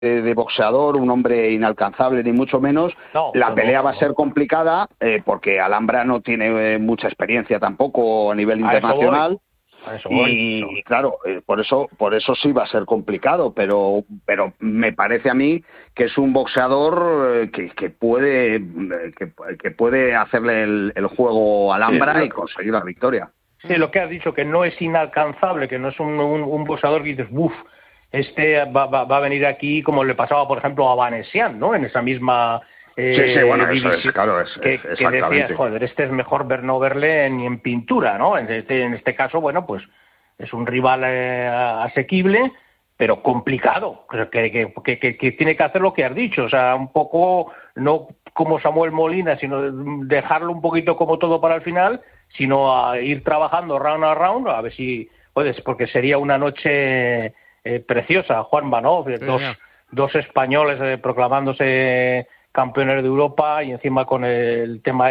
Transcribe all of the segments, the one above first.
de boxeador, un hombre inalcanzable ni mucho menos. La pelea va a ser complicada porque Alhambra no tiene mucha experiencia tampoco a nivel internacional. Y claro, por eso sí va a ser complicado, pero me parece a mí que es un boxeador que puede hacerle el juego a Alhambra y conseguir la victoria. Sí, lo que has dicho, que no es inalcanzable, que no es un boxeador que dices, uff, va a venir aquí como le pasaba, por ejemplo, a Vanessian, ¿no? En esa misma bueno, división, eso es, claro, que exactamente. decías, joder, es mejor no verle ni en pintura, ¿no? En este caso, bueno, pues es un rival asequible, pero complicado, que tiene que hacer lo que has dicho, o sea, un poco, no como Samuel Molina, sino dejarlo un poquito como todo para el final, sino a ir trabajando round a round, a ver si puedes, porque sería una noche preciosa, Juanma, ¿no? Dos españoles proclamándose campeones de Europa y encima con el tema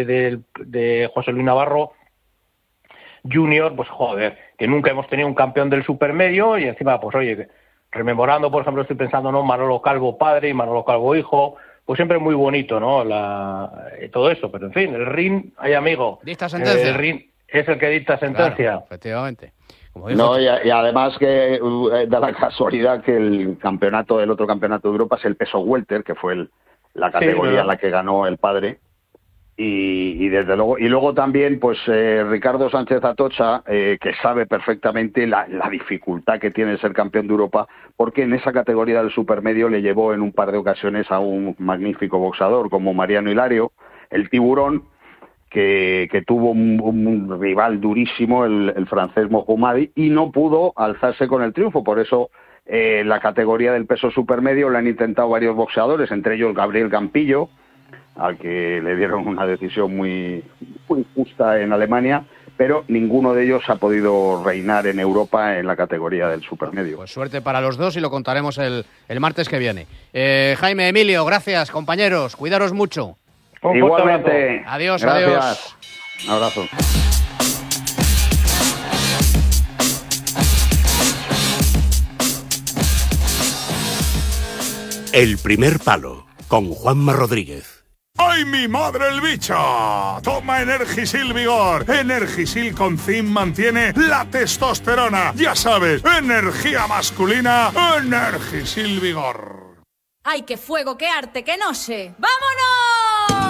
de José Luis Navarro Junior, pues joder, que nunca hemos tenido un campeón del supermedio y encima, pues oye, rememorando, por ejemplo, estoy pensando, ¿no? Manolo Calvo padre y Manolo Calvo hijo, pues siempre muy bonito, ¿no? Todo eso, pero en fin, el ring, ay amigo, dicta sentencia. El ring es el que dicta sentencia. Claro, efectivamente. Como dijo... No, y además que da la casualidad que el otro campeonato de Europa es el peso welter, que fue la categoría en la que ganó el padre. Y desde luego, y luego también pues Ricardo Sánchez Atocha, que sabe perfectamente la dificultad que tiene ser campeón de Europa, porque en esa categoría del supermedio le llevó en un par de ocasiones a un magnífico boxeador como Mariano Hilario, el Tiburón, que tuvo un rival durísimo, el francés Mohammadi, y no pudo alzarse con el triunfo. Por eso la categoría del peso supermedio lo han intentado varios boxeadores, entre ellos Gabriel Campillo, al que le dieron una decisión muy justa en Alemania, pero ninguno de ellos ha podido reinar en Europa en la categoría del supermedio. Pues suerte para los dos y lo contaremos el martes que viene. Jaime, Emilio, gracias, compañeros, cuidaros mucho. Igualmente. Adiós, gracias. adiós. Un abrazo. El primer palo, con Juanma Rodríguez. ¡Ay, mi madre el bicho! Toma Energisil Vigor. Energisil con zinc mantiene la testosterona. Ya sabes, energía masculina, Energisil Vigor. ¡Ay, qué fuego, qué arte, qué noche! ¡Vámonos!